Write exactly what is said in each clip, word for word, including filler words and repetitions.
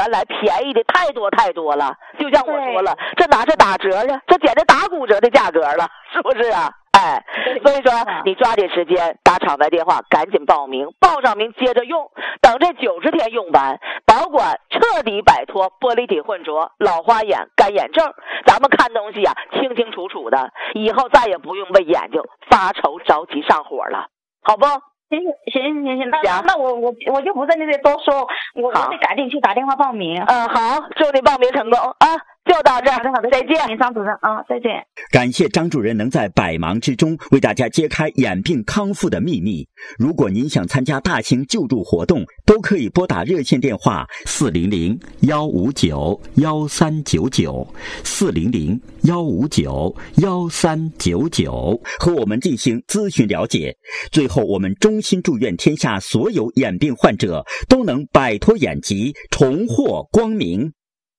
年来便宜的太多太多了。就像我说了，这哪是打折啊，这简直打骨折的价格了，是不是啊？哎，所以说你抓紧时间打厂牌电话，赶紧报名，报上名接着用，等这九十天用完，保管彻底摆脱玻璃体混浊、老花眼、干眼症，咱们看东西啊清清楚楚的，以后再也不用为眼睛发愁着急上火了，好不？ 行行行行，那那我我我就不在那里多说，我我得赶紧去打电话报名。 嗯，好，祝你报名成功啊！就到这儿， 好的好的， 再见， 张主任啊，再见。 感谢张主任能在百忙之中为大家揭开眼病康复的秘密。如果您想参加大型救助活动，都可以拨打热线电话四零零幺五九幺三九九四零零幺五九幺三九九和我们进行咨询了解。最后，我们衷心祝愿天下所有眼病患者都能摆脱眼疾，重获光明。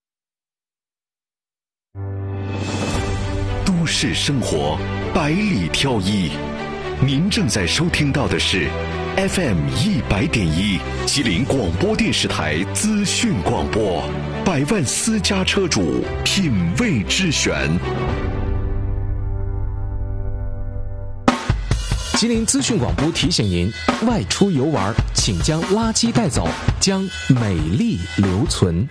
都市生活百里挑一，您正在收听到的是 F M 一百点一吉林广播电视台资讯广播，百万私家车主品味之选。 吉林资讯广播提醒您：外出游玩，请将垃圾带走，将美丽留存。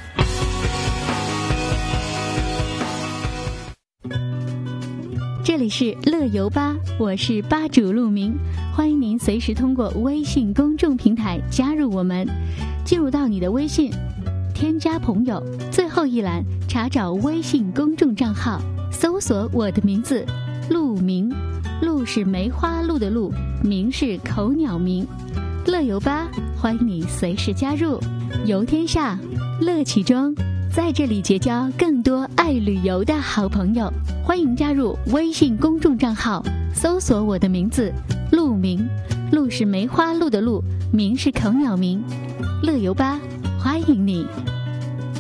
这里是乐游吧，我是吧主陆明，欢迎您随时通过微信公众平台加入我们。进入到你的微信，添加朋友，最后一栏查找微信公众账号，搜索我的名字陆明，陆是梅花鹿的鹿，明是口鸟鸣。乐游吧，欢迎你随时加入，游天下，乐其中，在这里结交更多爱旅游的好朋友。欢迎加入微信公众账号，搜索我的名字陆明，陆是梅花鹿的鹿，明是口鸟鸣。乐游吧，欢迎你。